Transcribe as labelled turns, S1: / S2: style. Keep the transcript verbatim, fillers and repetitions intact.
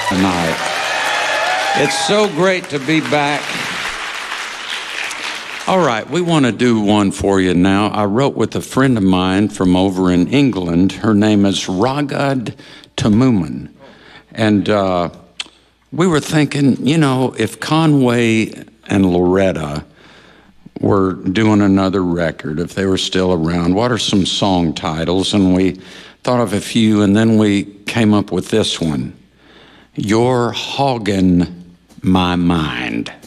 S1: tonight. It's so great to be back. All right, we want to do one for you now. I wrote with a friend of mine from over in England. Her name is Ragad Tamuman. And uh, we were thinking, you know, if Conway and Loretta were doing another record, if they were still around, what are some song titles? And we thought of a few, and then we came up with this one, You're Hoggin' My Mind.